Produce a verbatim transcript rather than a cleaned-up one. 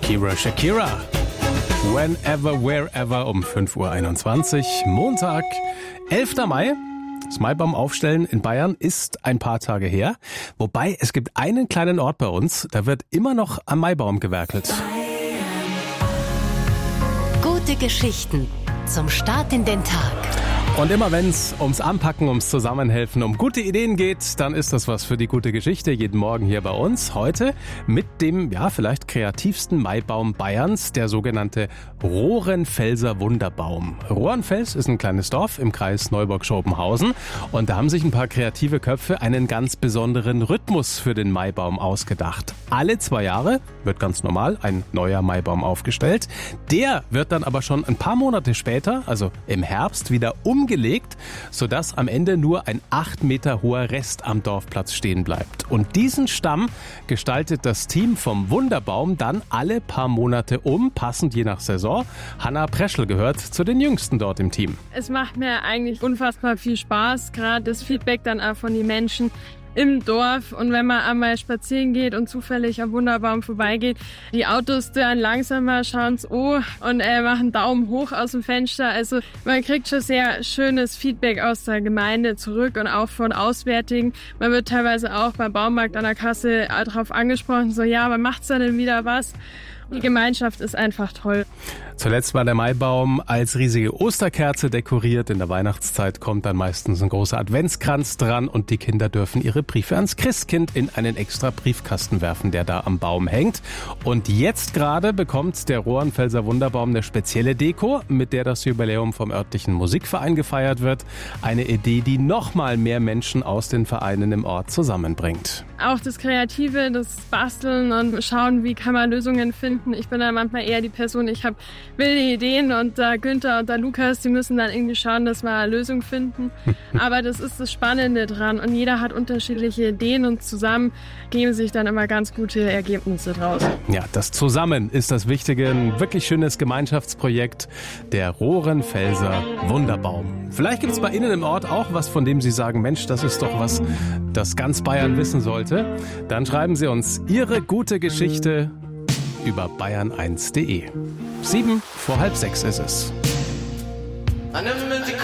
Shakira, Shakira. Whenever, wherever um fünf Uhr einundzwanzig. Montag, elfter Mai. Das Maibaum aufstellen in Bayern ist ein paar Tage her. Wobei, es gibt einen kleinen Ort bei uns, da wird immer noch am Maibaum gewerkelt. Gute Geschichten zum Start in den Tag. Und immer wenn es ums Anpacken, ums Zusammenhelfen, um gute Ideen geht, dann ist das was für die gute Geschichte. Jeden Morgen hier bei uns. Heute mit dem, ja, vielleicht kreativsten Maibaum Bayerns, der sogenannte Rohrenfelser Wunderbaum. Rohrenfels ist ein kleines Dorf im Kreis Neuburg-Schopenhausen. Und da haben sich ein paar kreative Köpfe einen ganz besonderen Rhythmus für den Maibaum ausgedacht. Alle zwei Jahre wird ganz normal ein neuer Maibaum aufgestellt. Der wird dann aber schon ein paar Monate später, also im Herbst, wieder umgesetzt. gelegt, sodass am Ende nur ein acht Meter hoher Rest am Dorfplatz stehen bleibt. Und diesen Stamm gestaltet das Team vom Wunderbaum dann alle paar Monate um, passend je nach Saison. Hanna Preschl gehört zu den Jüngsten dort im Team. Es macht mir eigentlich unfassbar viel Spaß, gerade das Feedback dann auch von den Menschen im Dorf, und wenn man einmal spazieren geht und zufällig am Wunderbaum vorbeigeht, die Autos dann langsamer schauen's oh und äh, machen Daumen hoch aus dem Fenster. Also man kriegt schon sehr schönes Feedback aus der Gemeinde zurück und auch von Auswärtigen. Man wird teilweise auch beim Baumarkt an der Kasse darauf angesprochen, so ja, wann macht's da denn wieder was? Die Gemeinschaft ist einfach toll. Zuletzt war der Maibaum als riesige Osterkerze dekoriert. In der Weihnachtszeit kommt dann meistens ein großer Adventskranz dran und die Kinder dürfen ihre Briefe ans Christkind in einen extra Briefkasten werfen, der da am Baum hängt. Und jetzt gerade bekommt der Rohrenfelser Wunderbaum eine spezielle Deko, mit der das Jubiläum vom örtlichen Musikverein gefeiert wird. Eine Idee, die nochmal mehr Menschen aus den Vereinen im Ort zusammenbringt. Auch das Kreative, das Basteln und schauen, wie kann man Lösungen finden. Ich bin da manchmal eher die Person, ich habe wilde Ideen und da Günther und da Lukas, die müssen dann irgendwie schauen, dass wir eine Lösung finden. Aber das ist das Spannende dran und jeder hat unterschiedliche Ideen und zusammen geben sich dann immer ganz gute Ergebnisse draus. Ja, das Zusammen ist das Wichtige. Ein wirklich schönes Gemeinschaftsprojekt, der Rohrenfelser Wunderbaum. Vielleicht gibt es bei Ihnen im Ort auch was, von dem Sie sagen, Mensch, das ist doch was, das ganz Bayern wissen sollte. Dann schreiben Sie uns Ihre gute Geschichte über bayern eins punkt de. Sieben vor halb sechs ist es.